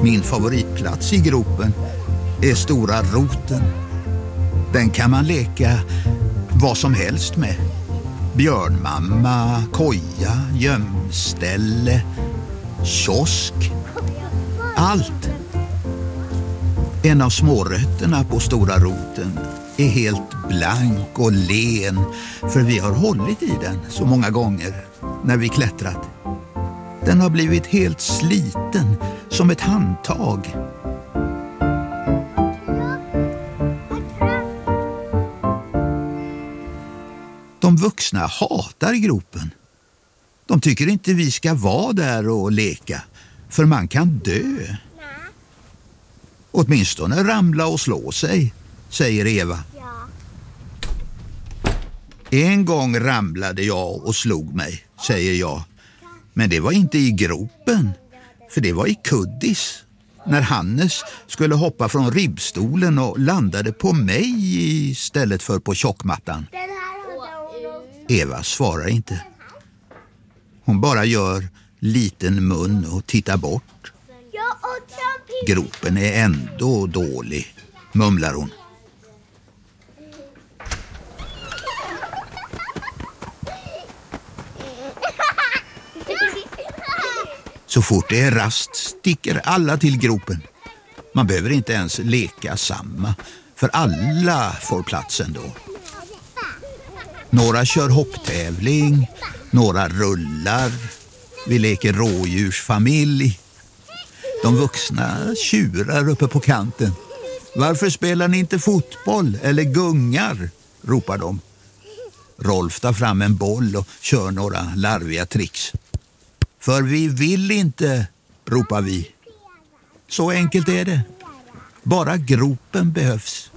Min favoritplats i gropen är stora roten. Den kan man leka vad som helst med. Björnmamma, koja, gömställe, kiosk. Allt. En av smårötterna på stora roten är helt blank och len, för vi har hållit i den så många gånger när vi klättrat. Den har blivit helt sliten som ett handtag. De vuxna hatar gropen. De tycker inte vi ska vara där och leka, för man kan dö. Åtminstone ramla och slå sig, säger Eva. En gång ramlade jag och slog mig, säger jag. Men det var inte i gropen, för det var i kuddis. När Hannes skulle hoppa från ribbstolen och landade på mig istället för på tjockmattan. Eva svarar inte. Hon bara gör liten mun och tittar bort. Gropen är ändå dålig, mumlar hon. Så fort det är rast sticker alla till gropen. Man behöver inte ens leka samma, för alla får plats ändå. Några kör hopptävling, några rullar. Vi leker rådjursfamilj. De vuxna tjurar uppe på kanten. Varför spelar ni inte fotboll eller gungar? Ropar de. Rolf tar fram en boll och kör några larviga tricks. För vi vill inte, ropar vi. Så enkelt är det. Bara gropen behövs.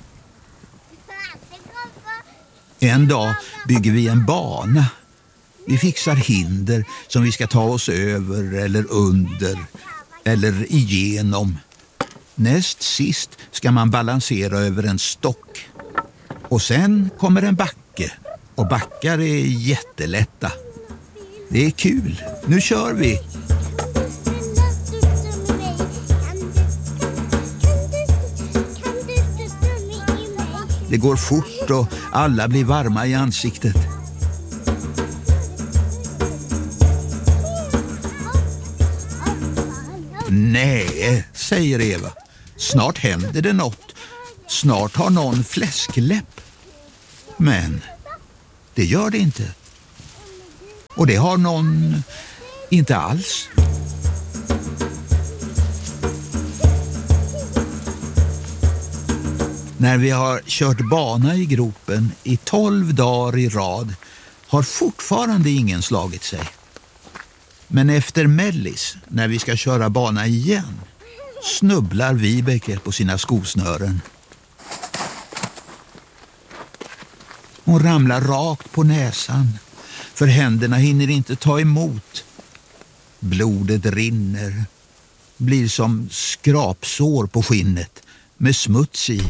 En dag bygger vi en bana. Vi fixar hinder som vi ska ta oss över eller under eller igenom. Näst sist ska man balansera över en stock. Och sen kommer en backe. Och backar är jättelätta. Det är kul. Nu kör vi. Det går fort och alla blir varma i ansiktet. Nej, säger Eva. Snart händer det något. Snart har någon fläskläpp. Men det gör det inte. Och det har någon inte alls. När vi har kört bana i gropen i 12 dagar i rad har fortfarande ingen slagit sig. Men efter Mellis, när vi ska köra bana igen, snubblar Vibeke på sina skosnören. Hon ramlar rakt på näsan, för händerna hinner inte ta emot. Blodet rinner, blir som skrapsår på skinnet med smuts i.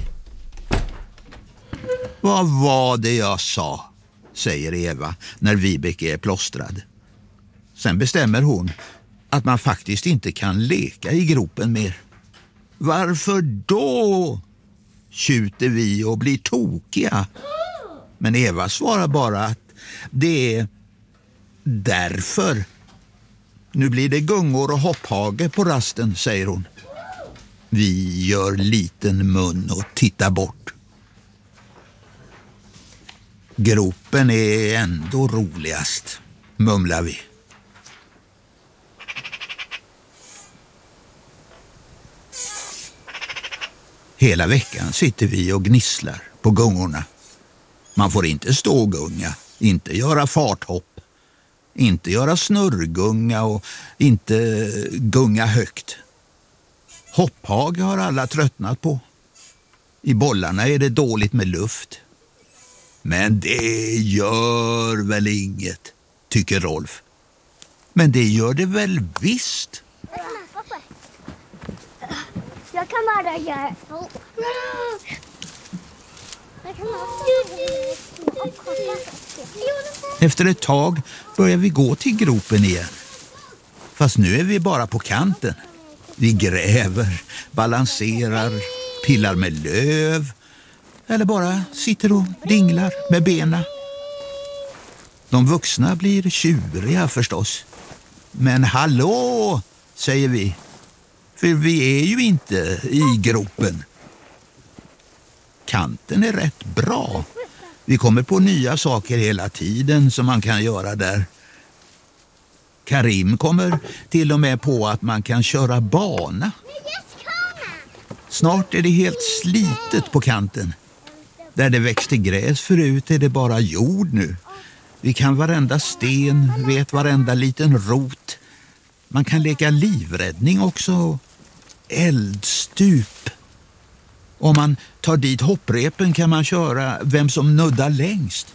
Vad var det jag sa, säger Eva när Vibeke är plåstrad. Sen bestämmer hon att man faktiskt inte kan leka i gropen mer. Varför då? Tjuter vi och blir tokiga. Men Eva svarar bara att det är därför. Nu blir det gungor och hopphage på rasten, säger hon. Vi gör liten mun och tittar bort. Gropen är ändå roligast, mumlar vi. Hela veckan sitter vi och gnisslar på gungorna. Man får inte stågunga, inte göra farthopp, inte göra snurrgunga och inte gunga högt. Hopphage har alla tröttnat på. I bollarna är det dåligt med luft. Men det gör väl inget, tycker Rolf. Men det gör det väl visst. Jag kan bara göra. Efter ett tag börjar vi gå till gropen igen. Fast nu är vi bara på kanten. Vi gräver, balanserar, pillar med löv eller bara sitter och dinglar med benen. De vuxna blir tjuriga förstås. Men hallå, säger vi. För vi är ju inte i gropen. Kanten är rätt bra. Vi kommer på nya saker hela tiden som man kan göra där. Karim kommer till och med på att man kan köra bana. Snart är det helt slitet på kanten. Där det växte gräs förut är det bara jord nu. Vi kan varenda sten, vet varenda liten rot. Man kan leka livräddning också. Eldstup. Om man tar dit hopprepen kan man köra vem som nuddar längst.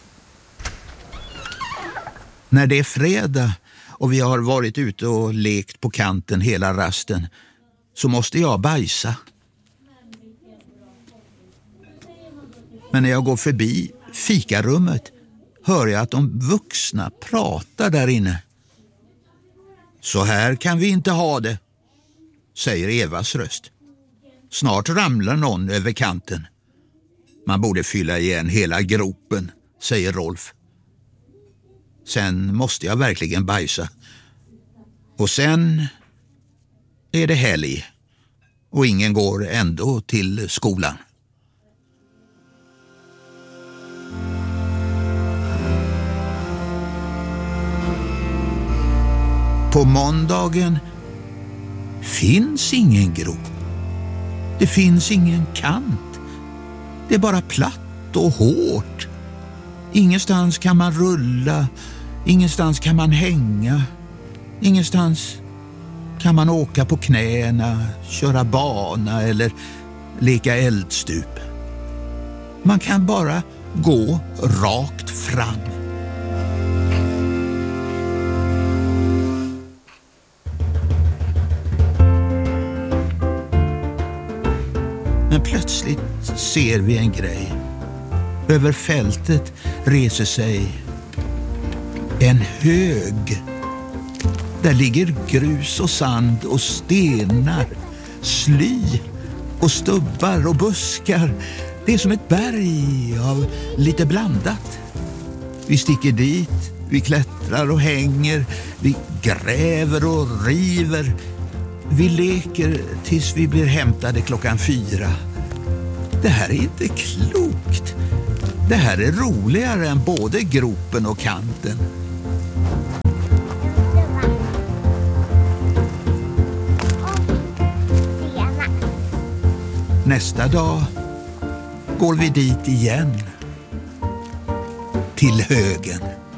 När det är fredag och vi har varit ute och lekt på kanten hela rasten så måste jag bajsa. Men när jag går förbi fikarummet hör jag att de vuxna pratar där inne. Så här kan vi inte ha det, säger Evas röst. Snart ramlar någon över kanten. Man borde fylla igen hela gropen, säger Rolf. Sen måste jag verkligen bajsa. Och sen är det helg och ingen går ändå till skolan. På måndagen finns ingen grop. Det finns ingen kant. Det är bara platt och hårt. Ingenstans kan man rulla. Ingenstans kan man hänga. Ingenstans kan man åka på knäna, köra bana eller leka eldstup. Man kan bara gå rakt fram. Men plötsligt ser vi en grej. Över fältet reser sig en hög. Där ligger grus och sand och stenar, sly och stubbar och buskar. Det är som ett berg av lite blandat. Vi sticker dit, vi klättrar och hänger, vi gräver och river. Vi leker tills vi blir hämtade 4:00. Det här är inte klokt. Det här är roligare än både gropen och kanten. Nästa dag går vi dit igen. Till högen.